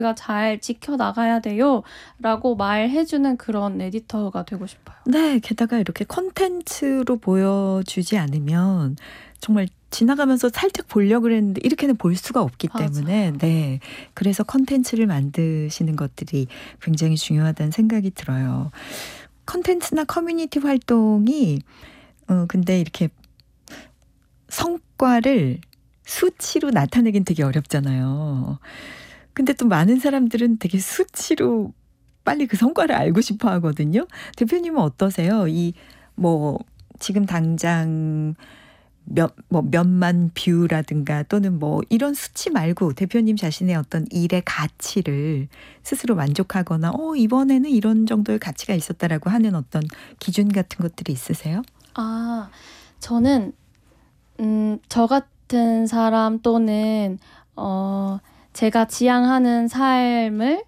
우리가 잘 지켜나가야 돼요 라고 말해주는 그런 에디터가 되고 싶어요. 네. 게다가 이렇게 콘텐츠로 보여주지 않으면 정말 지나가면서 살짝 보려고 그랬는데 이렇게는 볼 수가 없기 때문에 맞아요. 네. 그래서 콘텐츠를 만드시는 것들이 굉장히 중요하다는 생각이 들어요. 콘텐츠나 커뮤니티 활동이 근데 이렇게 성과를 수치로 나타내긴 되게 어렵잖아요. 근데 또 많은 사람들은 되게 수치로 빨리 그 성과를 알고 싶어 하거든요. 대표님은 어떠세요? 뭐 지금 당장 몇만 뷰라든가 또는 뭐 이런 수치 말고 대표님 자신의 어떤 일의 가치를 스스로 만족하거나 이번에는 이런 정도의 가치가 있었다라고 하는 어떤 기준 같은 것들이 있으세요? 저는 저 같은 사람 또는 제가 지향하는 삶을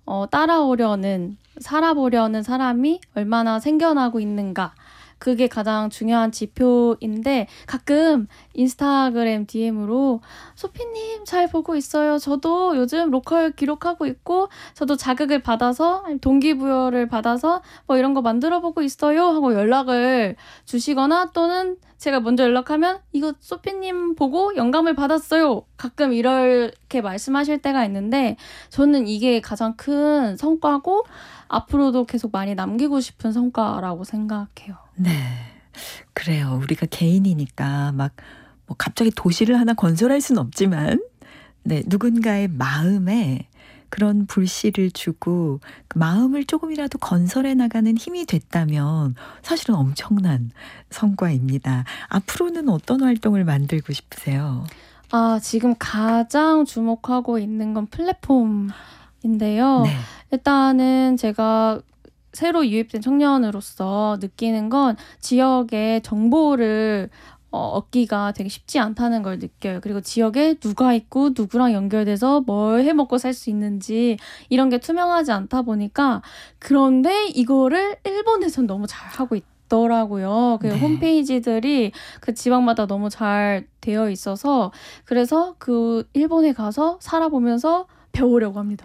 살아보려는 사람이 얼마나 생겨나고 있는가. 그게 가장 중요한 지표인데 가끔 인스타그램 DM으로 소피님 잘 보고 있어요. 저도 요즘 로컬 기록하고 있고 저도 자극을 받아서 동기부여를 받아서 뭐 이런 거 만들어보고 있어요 하고 연락을 주시거나 또는 제가 먼저 연락하면 이거 소피님 보고 영감을 받았어요. 가끔 이렇게 말씀하실 때가 있는데 저는 이게 가장 큰 성과고 앞으로도 계속 많이 남기고 싶은 성과라고 생각해요. 네. 그래요. 우리가 개인이니까 막 뭐 갑자기 도시를 하나 건설할 수는 없지만 네, 누군가의 마음에 그런 불씨를 주고 그 마음을 조금이라도 건설해 나가는 힘이 됐다면 사실은 엄청난 성과입니다. 앞으로는 어떤 활동을 만들고 싶으세요? 지금 가장 주목하고 있는 건 플랫폼인데요. 네. 일단은 제가 새로 유입된 청년으로서 느끼는 건 지역의 정보를 얻기가 되게 쉽지 않다는 걸 느껴요. 그리고 지역에 누가 있고 누구랑 연결돼서 뭘 해먹고 살 수 있는지 이런 게 투명하지 않다 보니까 그런데 이거를 일본에선 너무 잘하고 있더라고요. 그 네. 홈페이지들이 그 지방마다 너무 잘 되어 있어서 그래서 그 일본에 가서 살아보면서 배우려고 합니다.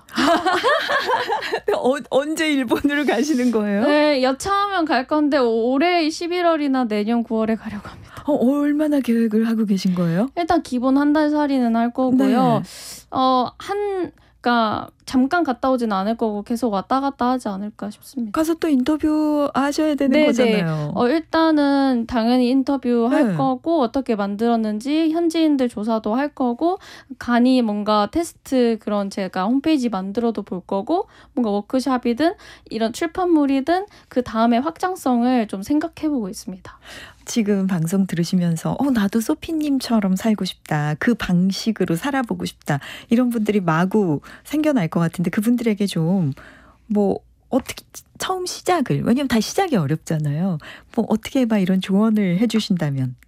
언제 일본으로 가시는 거예요? 네, 여차하면 갈 건데 올해 11월이나 내년 9월에 가려고 합니다. 얼마나 계획을 하고 계신 거예요? 일단 기본 한 달 살이는 할 거고요. 네. 그러니까 잠깐 갔다 오진 않을 거고 계속 왔다 갔다 하지 않을까 싶습니다. 가서 또 인터뷰 하셔야 되는 네네. 거잖아요. 일단은 당연히 인터뷰 할 네. 거고 어떻게 만들었는지 현지인들 조사도 할 거고 간이 뭔가 테스트 그런 제가 홈페이지 만들어도 볼 거고 뭔가 워크숍이든 이런 출판물이든 그 다음에 확장성을 좀 생각해보고 있습니다. 지금 방송 들으시면서 나도 소피님처럼 살고 싶다. 그 방식으로 살아보고 싶다. 이런 분들이 마구 생겨날 것 같은데 그분들에게 좀 뭐 어떻게 처음 시작을 왜냐면 다 시작이 어렵잖아요. 뭐 어떻게 해봐 이런 조언을 해주신다면.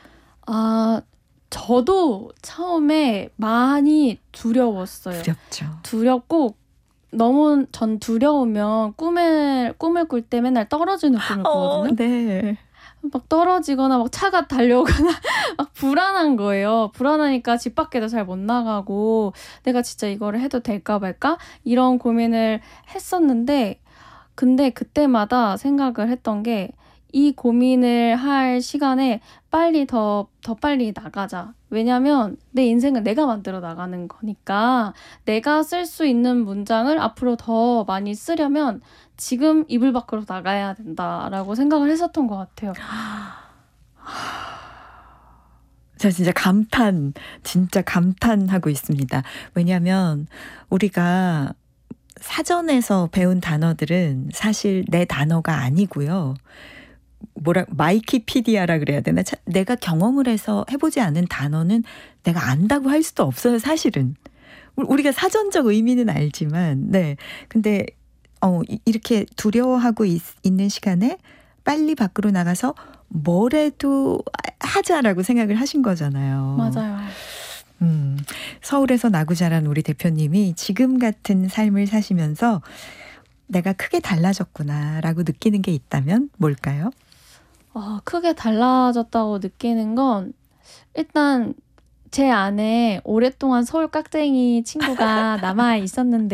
저도 처음에 많이 두려웠어요. 두렵죠. 두렵고 너무 전 두려우면 꿈을 꿀 때 맨날 떨어지는 꿈을 꾸거든요. 네. 막 떨어지거나 막 차가 달려오거나 막 불안한 거예요. 불안하니까 집 밖에도 잘 못 나가고 내가 진짜 이거를 해도 될까 말까 이런 고민을 했었는데 근데 그때마다 생각을 했던 게 이 고민을 할 시간에 빨리 더 빨리 나가자. 왜냐면 내 인생은 내가 만들어 나가는 거니까 내가 쓸 수 있는 문장을 앞으로 더 많이 쓰려면 지금 이불 밖으로 나가야 된다라고 생각을 했었던 것 같아요. 저 진짜 감탄하고 있습니다. 왜냐하면 우리가 사전에서 배운 단어들은 사실 내 단어가 아니고요. 마이키피디아라 그래야 되나? 내가 경험을 해서 해보지 않은 단어는 내가 안다고 할 수도 없어요, 사실은. 우리가 사전적 의미는 알지만, 네. 근데, 이렇게 두려워하고 있는 시간에 빨리 밖으로 나가서 뭐래도 하자라고 생각을 하신 거잖아요. 맞아요. 서울에서 나고 자란 우리 대표님이 지금 같은 삶을 사시면서 내가 크게 달라졌구나라고 느끼는 게 있다면 뭘까요? 크게 달라졌다고 느끼는 건 일단 제 안에 오랫동안 서울 깍쟁이 친구가 남아 있었는데